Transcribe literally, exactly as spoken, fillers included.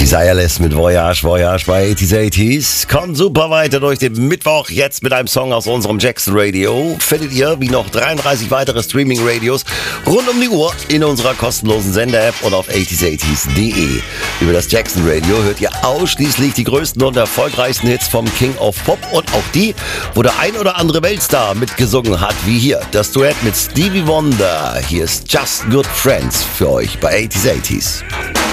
Desireless mit Voyage, Voyage bei achtziger achtziger. Kommt super weiter durch den Mittwoch, jetzt mit einem Song aus unserem Jackson Radio. Findet ihr, wie noch dreiunddreißig weitere Streaming-Radios, rund um die Uhr in unserer kostenlosen Sender-App und auf achtziger achtziger punkt de. Über das Jackson Radio hört ihr ausschließlich die größten und erfolgreichsten Hits vom King of Pop und auch die, wo der ein oder andere Weltstar mitgesungen hat, wie hier das Duett mit Stevie Wonder. Hier ist Just Good Friends für euch bei achtziger achtziger.